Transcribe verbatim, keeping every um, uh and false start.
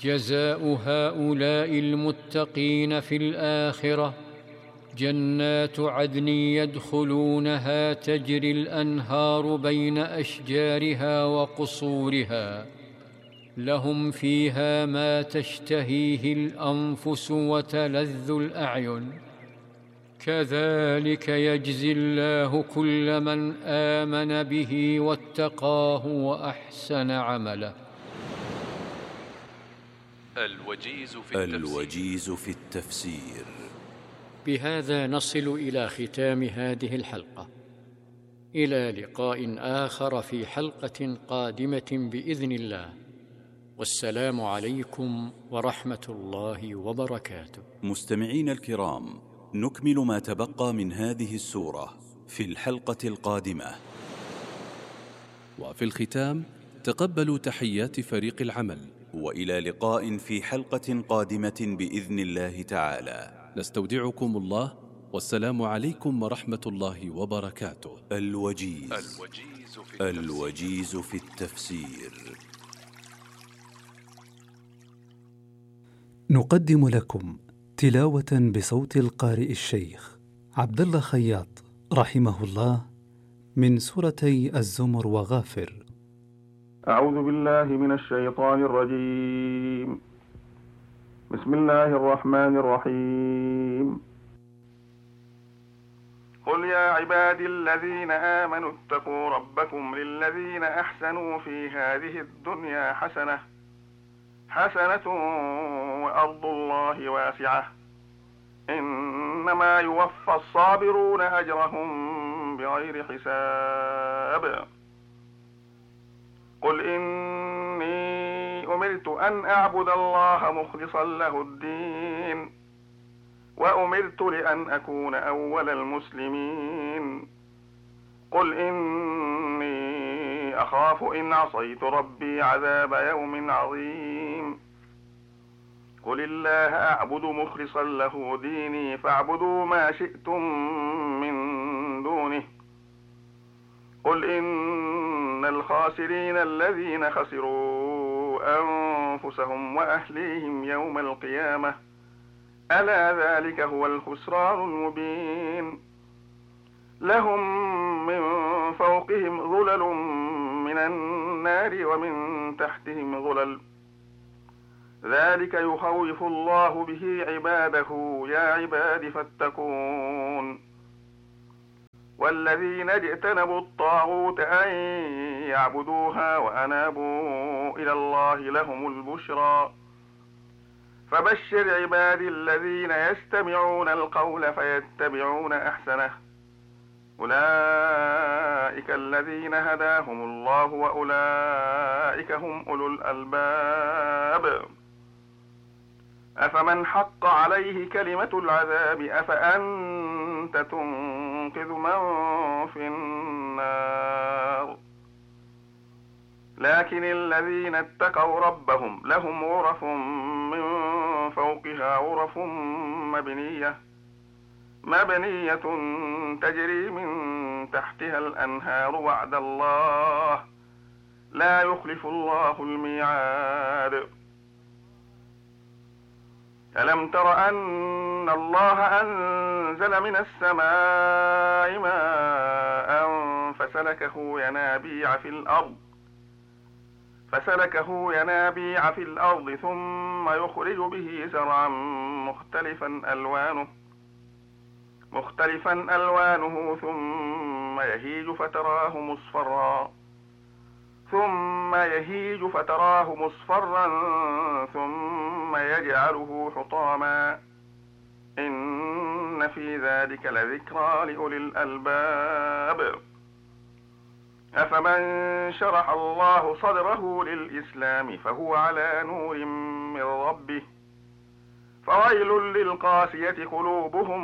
جزاء هؤلاء المتقين في الآخرة جنات عدن يدخلونها تجري الأنهار بين أشجارها وقصورها، لهم فيها ما تشتهيه الأنفس وتلذ الأعين، كذلك يجزي الله كل من آمن به واتقاه وأحسن عمله. الوجيز في التفسير, الوجيز في التفسير. بهذا نصل إلى ختام هذه الحلقة، إلى لقاء آخر في حلقة قادمة بإذن الله، والسلام عليكم ورحمة الله وبركاته. مستمعين الكرام، نكمل ما تبقى من هذه السورة في الحلقة القادمة. وفي الختام تقبلوا تحيات فريق العمل، وإلى لقاء في حلقة قادمة بإذن الله تعالى. نستودعكم الله، والسلام عليكم ورحمة الله وبركاته. الوجيز, الوجيز, في, التفسير. الوجيز في التفسير. نقدم لكم تلاوة بصوت القارئ الشيخ عبد الله خياط رحمه الله من سورتي الزمر وغافر. أعوذ بالله من الشيطان الرجيم. بسم الله الرحمن الرحيم. قل يا عبادي الذين آمنوا اتقوا ربكم للذين أحسنوا في هذه الدنيا حسنة حسنة وأرض الله واسعة إنما يوفى الصابرون أجرهم بغير حساب. قل إني أمرت أن أعبد الله مخلصا له الدين وأمرت لأن أكون أول المسلمين. قل إني أخاف إن عصيت ربي عذاب يوم عظيم. قل الله أعبد مخلصا له ديني فاعبدوا ما شئتم من دونه. قل إن الخاسرين الذين خسروا أنفسهم وأهليهم يوم القيامة ألا ذلك هو الخسران المبين. لهم من فوقهم ظلل من النار ومن تحتهم ظلل ذلك يخوف الله به عباده يا عباد فاتقون. والذين اجتنبوا الطاغوت أن يعبدوها وأنابوا إلى الله لهم البشرى. فبشر عبادي الذين يستمعون القول فيتبعون أحسنه أولئك الذين هداهم الله وأولئك هم أولو الألباب. أفمن حق عليه كلمة العذاب أفأنت تنقذ من في النار. لكن الذين اتقوا ربهم لهم غرف من فوقها غرف مبنية مبنية تجري من تحتها الأنهار وعد الله لا يخلف الله الميعاد. ألم تر أن الله أنزل من السماء ماء فسلكه ينابيع في الأرض فسلكه ينابيع في الأرض ثم يخرج به زرعا مختلفا ألوانه مختلفا ألوانه ثم يهيج فتراه مصفرا ثم يهيج فتراه مصفرا ثم يجعله حطاما إن في ذلك لذكرى لأولي الألباب. أفمن شرح الله صدره للإسلام فهو على نور من ربه فويل للقاسية قلوبهم